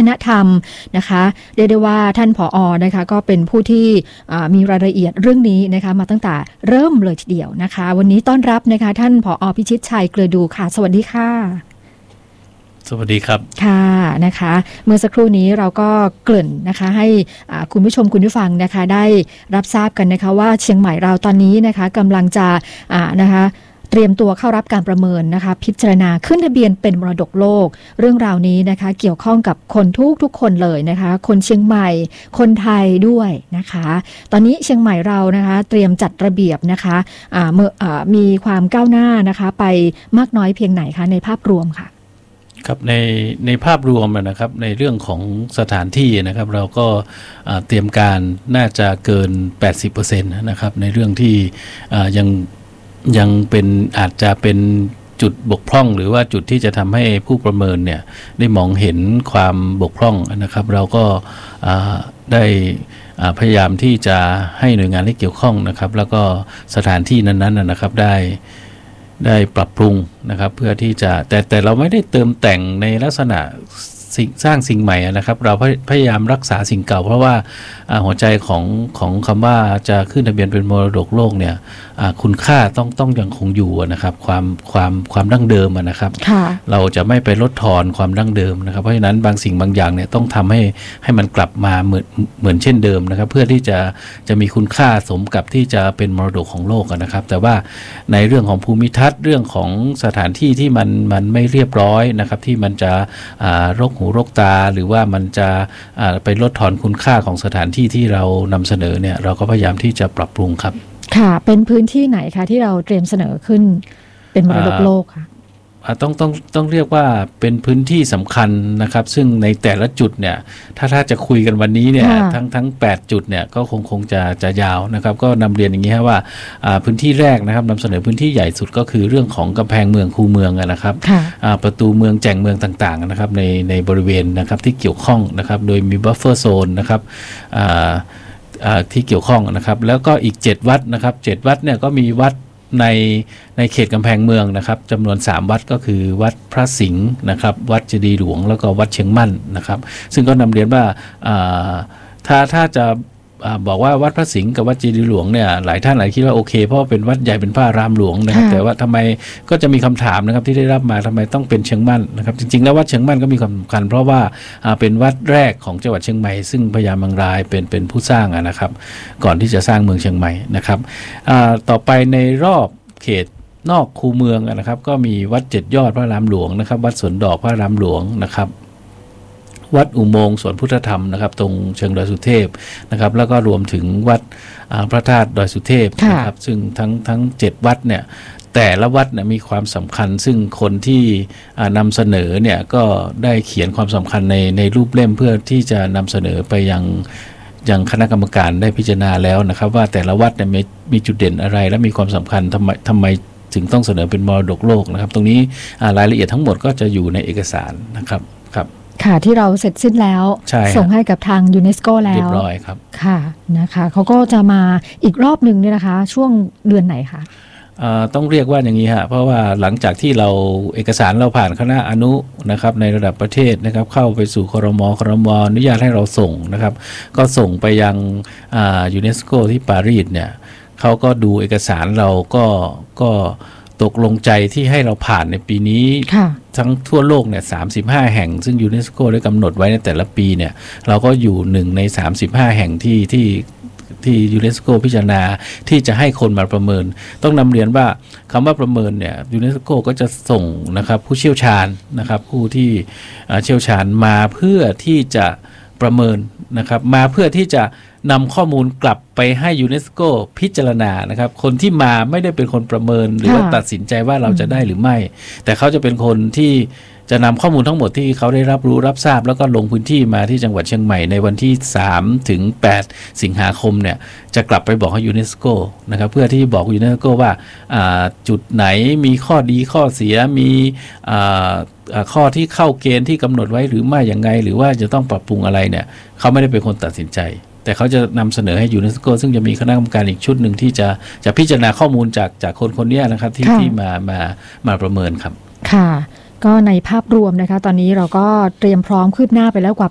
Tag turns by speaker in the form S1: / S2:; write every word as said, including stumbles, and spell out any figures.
S1: ฒนธรรมนะคะเรียกได้ว่าท่านผอ.นะคะก็เป็นผู้ที่มีรายละเอียดเรื่องนี้นะคะมาตั้งแต่เริ่มเลยทีเดียวนะคะวันนี้ต้อนรับนะคะท่านผอ.พิชิตชัยเกลือดูค่ะสวัสดีค่ะ
S2: สวัสดีครับ
S1: ค่ะนะคะเมื่อสักครู่นี้เราก็เกริ่นนะคะให้คุณผู้ชมคุณผู้ฟังนะคะได้รับทราบกันนะคะว่าเชียงใหม่เราตอนนี้นะคะกำลังจะนะคะเตรียมตัวเข้ารับการประเมินนะคะพิจารณาขึ้นทะเบียนเป็นมรดกโลกเรื่องราวนี้นะคะเกี่ยวข้องกับคนทุกทุกคนเลยนะคะคนเชียงใหม่คนไทยด้วยนะคะตอนนี้เชียงใหม่เรานะคะเตรียมจัดระเบียบนะคะเมื่อมีความก้าวหน้านะคะไปมากน้อยเพียงไหนคะในภาพรวมค่ะ
S2: ครับในในภาพรวมนะครับในเรื่องของสถานที่นะครับเราก็เตรียมการน่าจะเกิน แปดสิบเปอร์เซ็นต์ นะครับในเรื่องที่ยังยังเป็นอาจจะเป็นจุดบกพร่องหรือว่าจุดที่จะทำให้ผู้ประเมินเนี่ยได้มองเห็นความบกพร่องนะครับเราก็ได้พยายามที่จะให้หน่วยงานที่เกี่ยวข้องนะครับแล้วก็สถานที่นั้นๆนะครับได้ได้ปรับปรุงนะครับเพื่อที่จะแต่แต่เราไม่ได้เติมแต่งในลักษณะสร้างสิ่งใหม่นะครับเราพยายามรักษาสิ่งเก่าเพราะว่าหัวใจของของคำว่าจะขึ้นทะเบียนเป็นมรดกโลกเนี่ยคุณค่าต้องต้องยังคงอยู่นะครับความความความดั้งเดิมนะครับเราจะไม่ไปลดทอนความดั้งเดิมนะครับเพราะฉะนั้นบางสิ่งบางอย่างเนี่ยต้องทำให้ให้มันกลับมาเหมือนเหมือนเช่นเดิมนะครับเพื่อที่จะจะมีคุณค่าสมกับที่จะเป็นมรดกของโลกนะครับแต่ว่าในเรื่องของภูมิทัศน์เรื่องของสถานที่ที่มันมันไม่เรียบร้อยนะครับที่มันจะรกหูรกตาหรือว่ามันจะไปลดทอนคุณค่าของสถานที่ที่เรานำเสนอเนี่ยเราก็พยายามที่จะปรับปรุงครับ
S1: ค่ะเป็นพื้นที่ไหนคะที่เราเตรียมเสนอขึ้นเป็นมรดกโลกค่ะ
S2: ต้องต้องต้องเรียกว่าเป็นพื้นที่สำคัญนะครับซึ่งในแต่ละจุดเนี่ยถ้าถ้าจะคุยกันวันนี้เนี่ยทั้งทั้งแปดจุดเนี่ยก็คงคงจะจะยาวนะครับก็นำเรียนอย่างนี้ว่าพื้นที่แรกนะครับนำเสนอพื้นที่ใหญ่สุดก็คือเรื่องของกำแพงเมืองคูเมืองนะครับประตูเมืองแจ่งเมืองต่างๆนะครับในในบริเวณนะครับที่เกี่ยวข้องนะครับโดยมีบัฟเฟอร์โซนนะครับที่เกี่ยวข้องนะครับแล้วก็อีกเจ็ดวัดนะครับเจ็ดวัดเนี่ยก็มีวัดในในเขตกำแพงเมืองนะครับจำนวนสามวัดก็คือวัดพระสิงห์นะครับวัดเจดีย์หลวงแล้วก็วัดเชียงมั่นนะครับซึ่งก็นำเรียนว่าถ้าถ้าจะบอกว่าวัดพระสิงห์กับวัดเจดีย์หลวงเนี่ยหลายท่านหลายคิดว่าโอเคเพราะเป็นวัดใหญ่เป็นพระอารามหลวงนะครับแต่ว่าทำไมก็จะมีคำถามนะครับที่ได้รับมาทำไมต้องเป็นเชียงมั่นนะครับจริงๆแล้ววัดเชียงมั่นก็มีความสำคัญเพราะว่าเป็นวัดแรกของจังหวัดเชียงใหม่ซึ่งพญามังรายเป็นเป็นผู้สร้างนะครับก่อนที่จะสร้างเมืองเชียงใหม่นะครับต่อไปในรอบเขตนอกคูเมืองนะครับก็มีวัดเจ็ดยอดพระอารามหลวงนะครับวัดสวนดอกพระอารามหลวงนะครับวัดอุโมงค์สวนพุทธธรรมนะครับตรงเชิงดอยสุเทพนะครับแล้วก็รวมถึงวัดพระธาตุดอยสุเทพนะครับซึ่งทั้งทั้งเจ็ดวัดเนี่ยแต่ละวัดเนี่ยมีความสำคัญซึ่งคนที่นำเสนอเนี่ยก็ได้เขียนความสำคัญในในรูปเล่มเพื่อที่จะนำเสนอไปยังยังคณะกรรมการได้พิจารณาแล้วนะครับว่าแต่ละวัดเนี่ยมีมีจุดเด่นอะไรและมีความสำคัญทำไมทำไมถึงต้องเสนอเป็นมรดกโลกนะครับตรงนี้รายละเอียดทั้งหมดก็จะอยู่ในเอกสารนะครับครับ
S1: ค่ะที่เราเสร็จสิ้นแล้วส่งให้กับทางยูเนสโกแล้วเรี
S2: ยบร้อยครับ
S1: ค่ะนะคะเขาก็จะมาอีกรอบหนึ่งเนี่ยนะคะช่วงเดือนไหนคะ
S2: ต้องเรียกว่าอย่างนี้ฮะเพราะว่าหลังจากที่เราเอกสารเราผ่านคณะอนุนะครับในระดับประเทศนะครับเข้าไปสู่ครมครมอนุญาตให้เราส่งนะครับก็ส่งไปยังยูเนสโกที่ปารีสเนี่ยเขาก็ดูเอกสารเราก็ก็ตกลงใจที่ให้เราผ่านในปีนี้ทั้งทั่วโลกเนี่ยสามสิบห้าแห่งซึ่งยูเนสโกได้กำหนดไว้ในแต่ละปีเนี่ยเราก็อยู่หนึ่งในสามสิบห้าแห่งที่ที่ที่ยูเนสโกพิจารณาที่จะให้คนมาประเมินต้องนำเรียนว่าคำว่าประเมินเนี่ยยูเนสโกก็จะส่งนะครับผู้เชี่ยวชาญนะครับผู้ที่เชี่ยวชาญมาเพื่อที่จะประเมินนะครับมาเพื่อที่จะนำข้อมูลกลับไปให้ยูเนสโกพิจารณานะครับคนที่มาไม่ได้เป็นคนประเมินหรือว่าตัดสินใจว่าเราจะได้หรือไม่แต่เขาจะเป็นคนที่จะนำข้อมูลทั้งหมดที่เขาได้รับรู้รับทราบแล้วก็ลงพื้นที่มาที่จังหวัดเชียงใหม่ในวันที่สามถึงแปดสิงหาคมเนี่ยจะกลับไปบอกให้ยูเนสโกนะครับเพื่อที่บอกยูเนสโกว่าจุดไหนมีข้อดีข้อเสียมีข้อที่เข้าเกณฑ์ที่กำหนดไว้หรือไม่อย่างไงหรือว่าจะต้องปรับปรุงอะไรเนี่ยเขาไม่ได้เป็นคนตัดสินใจแต่เขาจะนำเสนอให้ยูเนสโกซึ่งจะมีคณะกรรมการอีกชุดหนึ่งที่จะจะพิจารณาข้อมูลจากจากคนคนนี้นะครับที่ที่มามามาประเมินครับ
S1: ค่ะก็ในภาพรวมนะคะตอนนี้เราก็เตรียมพร้อมคืบหน้าไปแล้วกว่า